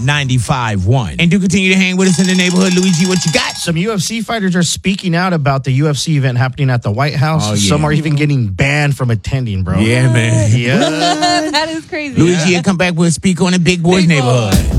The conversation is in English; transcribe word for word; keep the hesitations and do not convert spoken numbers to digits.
ninety-five point one. And do continue to hang with us in the neighborhood. Luigi, what you got? Some U F C fighters are speaking out about the U F C event happening at the White House. Oh, yeah. Some are even getting banned from attending, bro. Yeah, man. Yeah. That is crazy. Luigi, yeah. Come back. We'll speak on the Big Boys Big Neighborhood. Boy.